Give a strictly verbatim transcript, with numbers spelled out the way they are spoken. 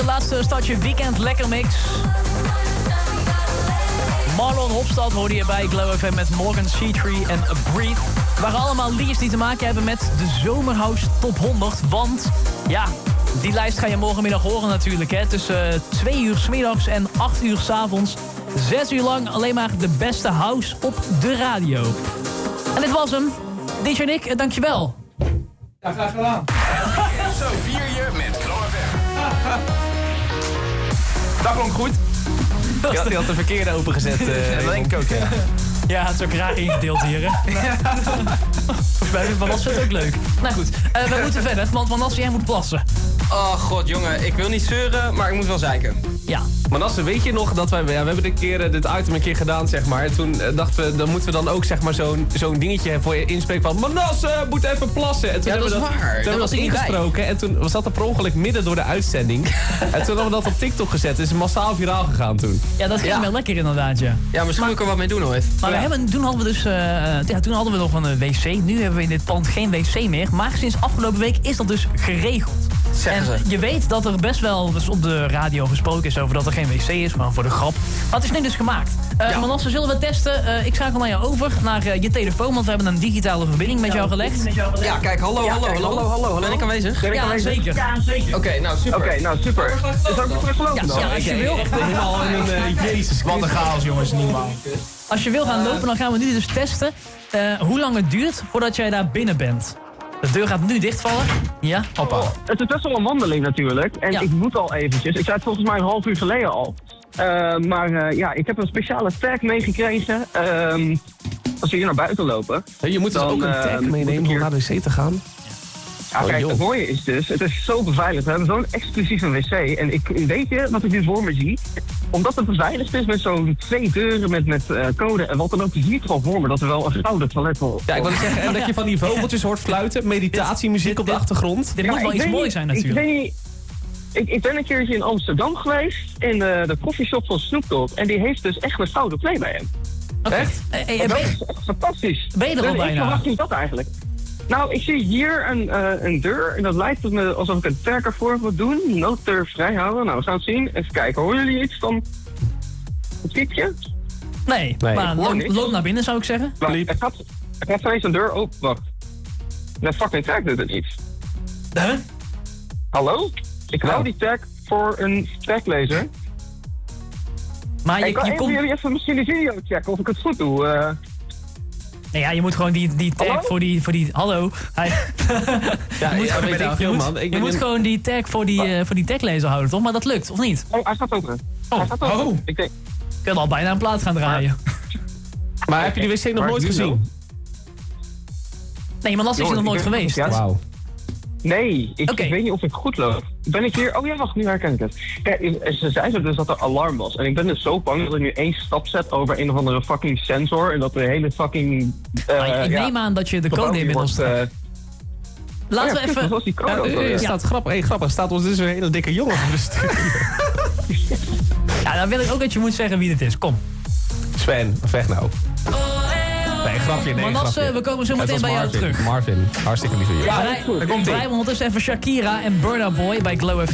De laatste startje Weekend Lekker Mix. Marlon Hofstad hoorde je bij Glow F M met Morgan Seatree en Breathe. Het waren allemaal liedjes die te maken hebben met de Zomerhouse Top honderd. Want, ja, die lijst ga je morgenmiddag horen natuurlijk. Hè. Tussen twee uur 's middags en acht uur 's avonds. Zes uur lang alleen maar de beste house op de radio. En dit was hem. D J Nick, dankjewel. Ja, graag gedaan. Zo vier je met Glow F M. Dat klonk goed. Je had, je had de verkeerde opengezet. Uh, dat denk ik ook, ja. Ja, het is ook raar ingedeeld hier, hè? Ja. Volgens mij vindt Manasse het ook leuk. Nou goed, uh, we moeten verder, want Manasse, jij moet plassen. Oh god, jongen. Ik wil niet zeuren, maar ik moet wel zeiken. Ja. Manasse, weet je nog dat wij... Ja, we hebben dit, keer, uh, dit item een keer gedaan, zeg maar. En toen uh, dachten we, dan moeten we dan ook zeg maar zo'n zo'n dingetje voor je inspreken van... Manasse, moet even plassen. En toen Ja, hebben dat we is waar. Toen Dat hebben we was dat er niet ingesproken. En toen was dat er per ongeluk midden door de uitzending. En toen hebben we dat op TikTok gezet. Het is massaal viraal gegaan toen. Ja, dat ging Ja. wel lekker inderdaad, ja. Ja, misschien moet ik er wat mee doen ooit. Maar we Ja. hebben, toen hadden we dus, uh, ja, toen hadden we nog een uh, wc. Nu hebben we in dit pand geen wc meer. Maar sinds afgelopen week is dat dus geregeld. Zeggen en ze. je weet dat er best wel dus op de radio gesproken is over dat er geen wc is, maar voor de grap. Maar het is nu dus gemaakt. Uh, Ja. Manasse, zullen we testen? Uh, ik schakel naar jou over, naar uh, je telefoon, want we hebben een digitale verbinding met jou gelegd. Ja, kijk, hallo, hallo, kijk, hallo, hallo, hallo, hallo. Ben ik aanwezig? Oké, Ja, zeker. nou super. nou super. Is ook nog gelopen Ja, dan? ja, als je wil, Helemaal in een uh, Jezus. Wat een chaos, jongens, niet normaal. als je wil gaan lopen, dan gaan we nu dus testen uh, hoe lang het duurt voordat jij daar binnen bent. De deur gaat nu dichtvallen. Ja, hoppa. Het is best wel een wandeling natuurlijk. En Ja. ik moet al eventjes. Ik zei het volgens mij een half uur geleden al. Uh, maar uh, ja, ik heb een speciale tag meegekregen. Uh, als we hier naar buiten lopen. Je moet dus Dan, ook een uh, tag moet meenemen ik om hier- naar de wc te gaan. Ja, Oh, kijk, joh. het mooie is dus, het is zo beveiligd. We hebben zo'n exclusieve wc. En ik weet je wat ik nu voor me zie? Omdat het beveiligd is met zo'n twee deuren met, met uh, code en wat dan ook, zie ik er al voor me dat er wel een gouden toilet wordt. Ja, ik wil zeggen, en dat je van die vogeltjes hoort fluiten, meditatiemuziek op de achtergrond. Dit Ja, moet wel ik iets weet moois niet- zijn Ik, natuurlijk. weet niet, ik, ik ben een keertje in Amsterdam geweest, in de, de koffieshop van Snoop Dogg. En die heeft dus echt een gouden play bij hem. Echt? Hey, hey, En dat ben, is echt fantastisch. ben je er al Dus bijna? Ik verwacht niet dat eigenlijk. Nou, ik zie hier een, uh, een deur en dat lijkt het me alsof ik een tag ervoor moet doen. Nooddeur vrijhouden. Nou, we gaan het zien. Even kijken. Horen jullie iets van het piepje? nee, Nee, maar ik hoor loop, niks. loop naar binnen zou ik zeggen. Wacht, Bliep. er gaat, er gaat ineens een deur open. Wacht. De fucking tag doet het niet. Huh? Hallo? Ik Nou. wou die tag voor een taglezer. Maar Ik je, kan je een van komt... jullie even misschien die video checken of ik het goed doe. Uh, Nee, ja, je moet gewoon die, die tag Hallo? voor die... Voor die hallo? Hij, Ja, moet ja, gewoon- weet ik je veel, moet- man. Ik je ben moet in- gewoon die tag voor die, uh, voor die taglezer houden, toch? Maar dat lukt, of niet? oh, hij staat open. hij staat open. oh. Ik denk, Je kunt al bijna een plaat gaan draaien. Maar heb je die wc nog Maar nooit nu gezien? Nee, maar Manasse is er nog Jongen, nooit ik ben- geweest. ja. Wauw. nee, ik, Oké. ik weet niet of ik goed loop. Ben ik hier? Oh ja, wacht, nu herken ik het. Kijk, ze zeiden dus dat er alarm was. En ik ben dus zo bang dat ik nu één stap zet over een of andere fucking sensor. En dat de hele fucking... Uh, Maar ik ja, neem aan dat je de code gebouw hier inmiddels... wordt, uh, Laten oh ja, we even... Wat was die code Ja, ook er alweer? staat grappig, hey, grappig, staat ons dus een hele dikke jongen op de stuk. Ja, dan wil ik ook dat je moet zeggen wie dit is. Kom. Sven, vecht nou. Nee, grapje, nee, Manasse, grapje. we komen zo Het meteen was bij jou Marvin. terug. Marvin, hartstikke lief van je. Ja, dat is goed. Draai ondertussen even Shakira en Burna Boy bij Glow F M.